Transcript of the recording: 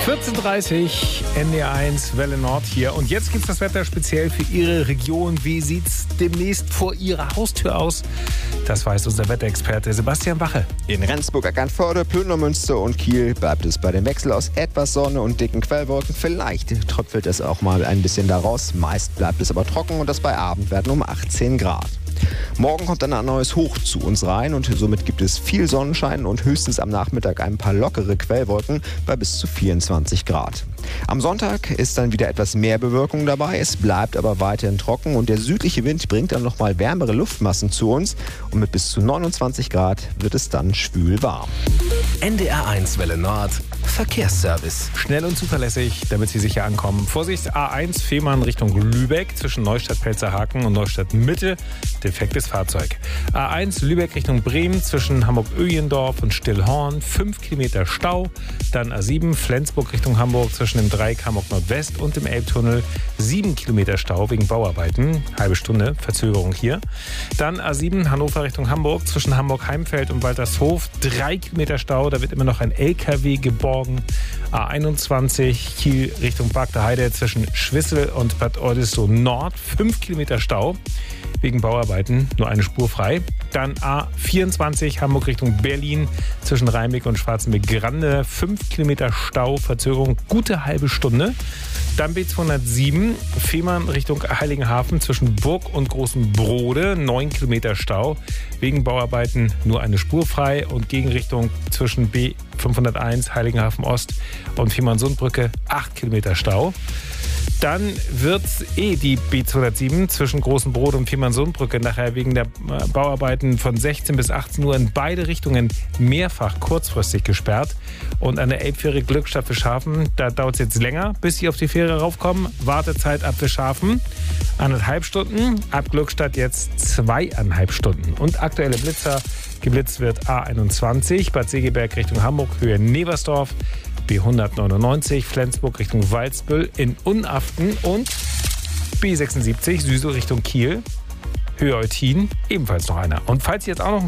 14.30 NDR1 Welle Nord hier. Und jetzt gibt's das Wetter speziell für Ihre Region. Wie sieht's demnächst vor Ihrer Haustür aus? Das weiß unser Wetterexperte Sebastian Bache. In Rendsburg, Eckernförde, Plündernmünster und Kiel bleibt es bei dem Wechsel aus etwas Sonne und dicken Quellwolken. Vielleicht tröpfelt es auch mal ein bisschen daraus. Meist bleibt es aber trocken und das bei Abendwerten um 18 Grad. Morgen kommt dann ein neues Hoch zu uns rein und somit gibt es viel Sonnenschein und höchstens am Nachmittag ein paar lockere Quellwolken bei bis zu 24 Grad. Am Sonntag ist dann wieder etwas mehr Bewölkung dabei, es bleibt aber weiterhin trocken und der südliche Wind bringt dann nochmal wärmere Luftmassen zu uns und mit bis zu 29 Grad wird es dann schwül warm. NDR1 Welle Nord Verkehrsservice. Schnell und zuverlässig, damit Sie sicher ankommen. Vorsicht, A1 Fehmarn Richtung Lübeck zwischen Neustadt-Pelzerhaken und Neustadt-Mitte. Defektes Fahrzeug. A1 Lübeck Richtung Bremen zwischen Hamburg-Öjendorf und Stillhorn. 5 Kilometer Stau. Dann A7 Flensburg Richtung Hamburg zwischen dem Dreieck Hamburg-Nordwest und dem Elbtunnel. 7 Kilometer Stau wegen Bauarbeiten. Halbe Stunde Verzögerung hier. Dann A7 Hannover Richtung Hamburg zwischen Hamburg-Heimfeld und Waltershof. 3 Kilometer Stau. Da wird immer noch ein LKW geborgen. A21 Kiel Richtung Bagda Heide zwischen Schwissel und Bad Oldesloe Nord. 5 Kilometer Stau wegen Bauarbeiten, nur eine Spur frei. Dann A24 Hamburg Richtung Berlin zwischen Rheimbeek und Schwarzenbeck-Grande. 5 Kilometer Stau, Verzögerung, gute halbe Stunde. Dann B207 Fehmarn Richtung Heiligenhafen zwischen Burg und Großen Brode. 9 Kilometer Stau, wegen Bauarbeiten nur eine Spur frei. Und Gegenrichtung zwischen B501 Heiligenhafen Ost und Fehmarn-Sundbrücke 8 Kilometer Stau. Dann wird die B207 zwischen Großen Brode und Fehmarn-Sundbrücke nachher wegen der Bauarbeiten von 16 bis 18 Uhr in beide Richtungen mehrfach kurzfristig gesperrt. Und an der Elbfähre Glückstadt Fischhafen, da dauert es jetzt länger, bis Sie auf die Fähre raufkommen. Wartezeit ab Fischhafen 1,5 Stunden, ab Glückstadt jetzt 2,5 Stunden. Und aktuelle Blitzer, geblitzt wird A21 Bad Segeberg Richtung Hamburg, Höhe Neversdorf. B199 Flensburg Richtung Walsbüll in Unaften und B76 Süße Richtung Kiel, Höhe Eutin, ebenfalls noch einer. Und falls Sie jetzt auch noch